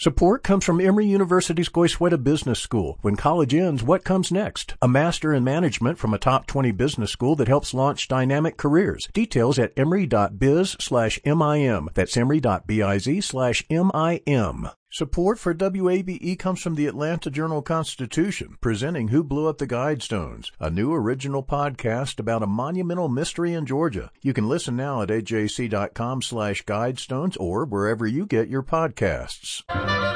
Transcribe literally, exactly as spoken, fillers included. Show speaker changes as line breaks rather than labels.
Support comes from Emory University's Goizueta Business School. When college ends, what comes next? A master in management from a top twenty business school that helps launch dynamic careers. Details at emory.biz slash MIM. That's emory.biz slash MIM. Support for W A B E comes from the Atlanta Journal-Constitution, presenting Who Blew Up the Guidestones, a new original podcast about a monumental mystery in Georgia. You can listen now at A J C dot com slash Guidestones or wherever you get your podcasts.